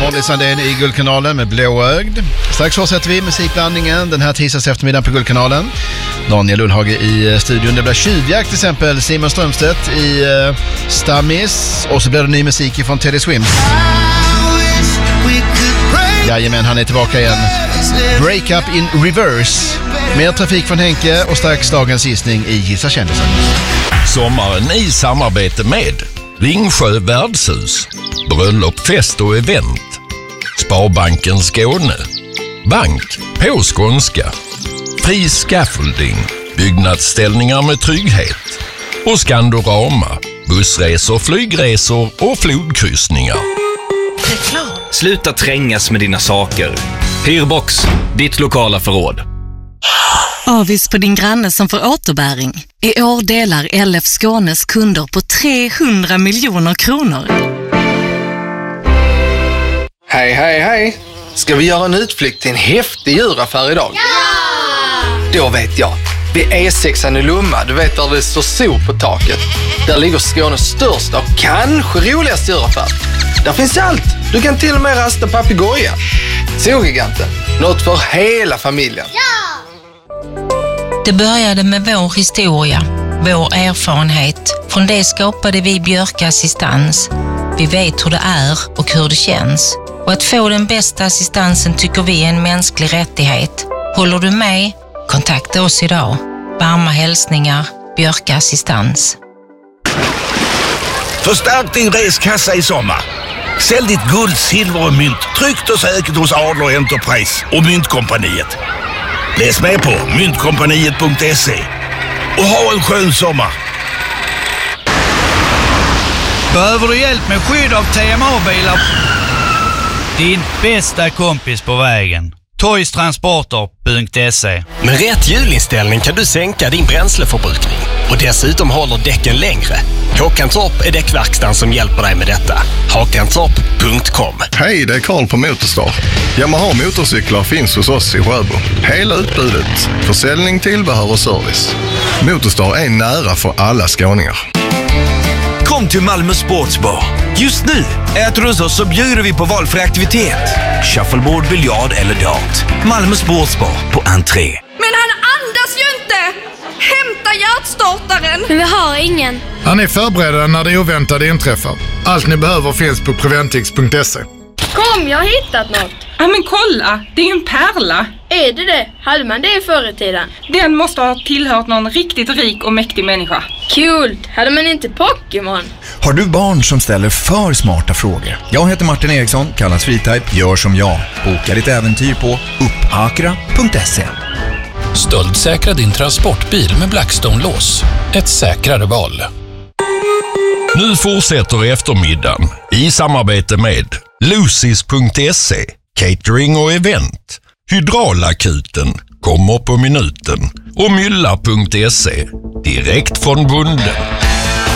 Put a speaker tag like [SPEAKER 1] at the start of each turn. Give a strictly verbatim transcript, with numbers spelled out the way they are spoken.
[SPEAKER 1] Molly Sandén i Guldkanalen med Blåögd. Strax fortsätter vi musikblandningen den här tisdags eftermiddagen på Guldkanalen. Daniel Ullhage i studion. Det blir tjuvjakt till exempel. Simon Strömstedt i uh, Stammis. Och så blir det ny musik från Teddy Swims. Jajamän, han är tillbaka igen. Break Up in Reverse. Mer trafik från Henke och strax dagens gissning i Gissa kändisen.
[SPEAKER 2] Sommaren i samarbete med Ringsjö värdshus, bröllop, fest och event, Sparbanken Skåne, bank på skånska, fri scaffolding, byggnadsställningar med trygghet och Skandorama, bussresor, flygresor och flodkryssningar.
[SPEAKER 3] Reklam. Sluta trängas med dina saker. Hyrbox, ditt lokala förråd.
[SPEAKER 4] Avis på din granne som får återbäring. I år delar L F Skånes kunder på trehundra miljoner kronor.
[SPEAKER 5] Hej, hej, hej. Ska vi göra en utflykt till en häftig djuraffär idag?
[SPEAKER 6] Ja!
[SPEAKER 5] Då vet jag. Vid E sexan i Lomma, du vet där det står sol på taket. Där ligger Skånes största och kanske roligaste djuraffär. Där finns allt. Du kan till och med rasta papegoja. Zogiganten. Något för hela familjen.
[SPEAKER 6] Ja!
[SPEAKER 7] Det började med vår historia, vår erfarenhet. Från det skapade vi Björka Assistans. Vi vet hur det är och hur det känns. Och att få den bästa assistansen tycker vi är en mänsklig rättighet. Håller du med? Kontakta oss idag. Varma hälsningar, Björka Assistans.
[SPEAKER 8] Förstärk din reskassa i sommar. Sälj ditt guld, silver och mynt tryggt och säkert hos Adler Enterprise och Myntkompaniet. Läs med på myntkompaniet punkt se och ha en skön sommar.
[SPEAKER 9] Behöver du hjälp med skydd av T M A-bilar? Din bästa kompis på vägen. toys transporter punkt se.
[SPEAKER 10] Med rätt hjulinställning kan du sänka din bränsleförbrukning och dessutom håller däcken längre. Håkantorp är däckverkstan som hjälper dig med detta. Håkantorp punkt com.
[SPEAKER 11] Hej, det är Karl på Motorstar. Yamaha motorcyklar finns hos oss i Sjöbo. Hela utbudet, försäljning, tillbehör och service. Motorstar är nära för alla skåningar.
[SPEAKER 12] Kom till Malmö Sportsbar. Just nu äter du hos oss så bjuder vi på valfri aktivitet. Shuffleboard, biljard eller dart. Malmö Sportsbar på entré.
[SPEAKER 13] Men han andas ju inte! Hämta hjärtstartaren!
[SPEAKER 6] Men vi har ingen.
[SPEAKER 14] Han är förberedda när det oväntade inträffar. Allt ni behöver finns på preventix punkt se.
[SPEAKER 13] Kom, jag har hittat något.
[SPEAKER 15] Ja men kolla, det är ju en pärla.
[SPEAKER 13] Är det det? Hade man det förr i tiden?
[SPEAKER 15] Den måste ha tillhört någon riktigt rik och mäktig människa.
[SPEAKER 13] Kul! Hade man inte Pokémon?
[SPEAKER 16] Har du barn som ställer för smarta frågor? Jag heter Martin Eriksson, kallas Freetype, gör som jag. Boka ditt äventyr på upphakra punkt se.
[SPEAKER 17] Stöldsäkra din transportbil med Blackstone-lås. Ett säkrare val.
[SPEAKER 2] Nu fortsätter eftermiddagen i samarbete med Lucis punkt se, catering och event, Hydraulakuten, kommer på minuten och Mylla punkt se, direkt från bunden.